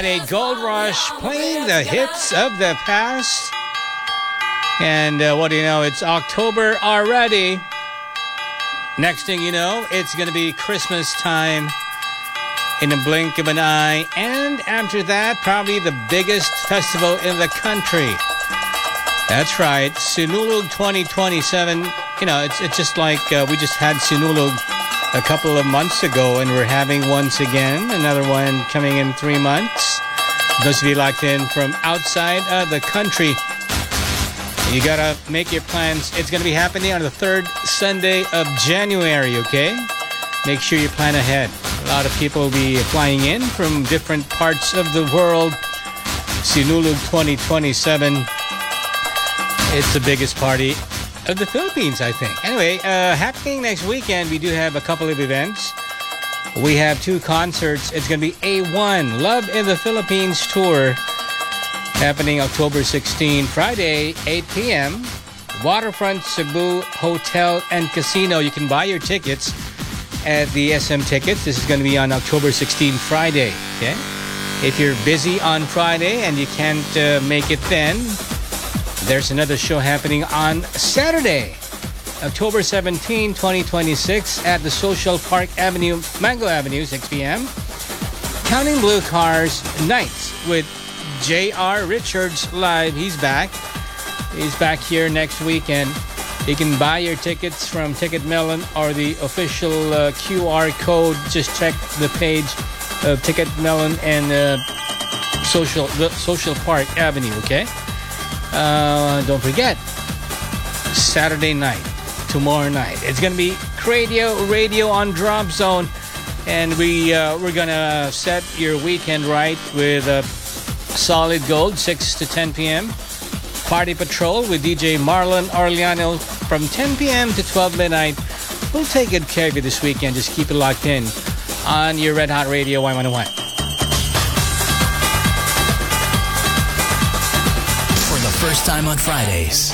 A Gold Rush playing the hits of the past. And what do you know? It's October already. Next thing you know, it's going to be Christmas time in a blink of an eye. And after that, probably the biggest festival in the country. That's right, Sinulog 2027. You know, it's just like we just had Sinulog a couple of months ago, and we're having once again another one coming in 3 months. Those of you locked in from outside of the country, you gotta make your plans. It's gonna be happening on the third Sunday of January, okay? Make sure you plan ahead. A lot of people will be flying in from different parts of the world. Sinulog 2027. It's the biggest party of the Philippines, I think. Anyway, happening next weekend, we do have a couple of events. We have 2 concerts. It's going to be A1, Love in the Philippines Tour, happening October 16, Friday, 8 p.m. Waterfront Cebu Hotel and Casino. You can buy your tickets at the SM Tickets. This is going to be on October 16, Friday. Okay? If you're busy on Friday and you can't make it then, there's another show happening on Saturday, October 17, 2026 at the Social Park Avenue, Mango Avenue, 6 p.m. Counting Blue Cars Nights with J.R. Richards live. He's back. He's back here next weekend. You can buy your tickets from Ticket Melon or the official QR code. Just check the page of Ticket Melon and Social Park Avenue, okay? Don't forget, Saturday night, tomorrow night, it's gonna be radio on Drop Zone, and we're gonna set your weekend right with Solid Gold, 6 to 10 p.m. Party Patrol with DJ Marlon Orellano from 10 p.m. to 12 midnight. We'll take good care of you this weekend. Just keep it locked in on your Red Hot Radio Y101. First time on Fridays.